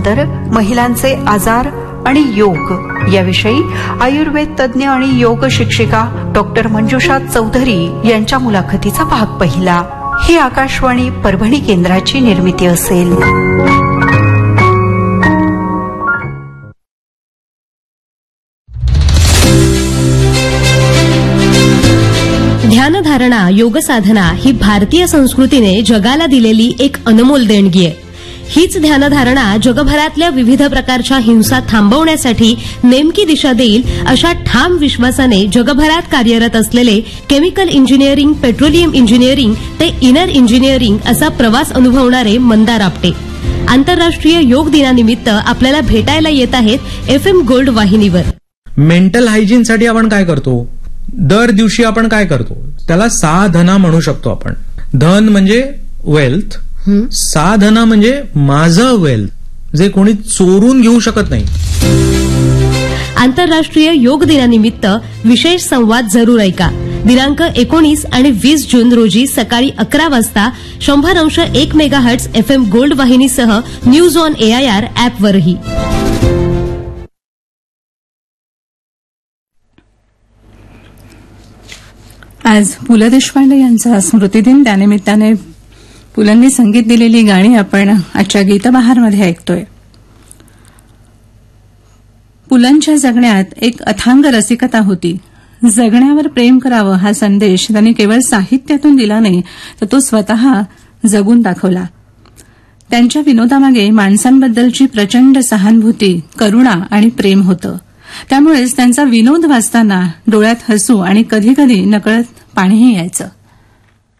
अंतर, महिलांचे आजार आणि योग याविषयी आयुर्वेद तज्ज्ञ आणि योग शिक्षिका डॉक्टर मंजुषा चौधरी यांच्या मुलाखतीचा भाग पहिला. ही आकाशवाणी परभणी केंद्राची निर्मिती असेल. ध्यानधारणा, योगसाधना ही भारतीय संस्कृतीने जगाला दिलेली एक अनमोल देणगी आहे. हीच ध्यानधारणा जगभरातल्या विविध प्रकारच्या हिंसा थांबवण्यासाठी नेमकी दिशा देईल अशा ठाम विश्वासाने जगभरात कार्यरत असलेले केमिकल इंजिनिअरिंग, पेट्रोलियम इंजिनिअरिंग ते इनर इंजिनिअरिंग असा प्रवास अनुभवणारे मंदार आपटे आंतरराष्ट्रीय योग दिनानिमित्त आपल्याला भेटायला येत आहेत FM गोल्ड वाहिनीवर. मेंटल हायजीनसाठी आपण काय करतो? दर दिवशी आपण काय करतो? त्याला साधना म्हणू शकतो आपण. धन म्हणजे वेल्थ, साधना म्हणजे माझं वेल्थ, जे कोणी चोरून घेऊ शकत नाही. आंतरराष्ट्रीय योग दिनानिमित्त विशेष संवाद जरूर ऐका. दिनांक 19 आणि 20 जून रोजी सकाळी 11 वाजता 100.1 megahertz FM gold वाहिनीसह news on AIR ॲपवरही. आज पु ल देशपांडे यांचा स्मृतिदिन, त्यानिमित्ताने पुलंनी संगीत दिलेली गाणी आपण आजच्या गीतबहारमध्ये ऐकतोय. पुलंच्या जगण्यात एक अथांग रसिकता होती. जगण्यावर प्रेम करावं हा संदेश त्यांनी केवळ साहित्यातून दिला नाही, तर तो स्वतः जगून दाखवला. त्यांच्या विनोदामागे माणसांबद्दलची प्रचंड सहानुभूती, करुणा आणि प्रेम होतं. त्यामुळेच त्यांचा विनोद वाचताना डोळ्यात हसू आणि कधीकधी नकळत पाणीही यायचं.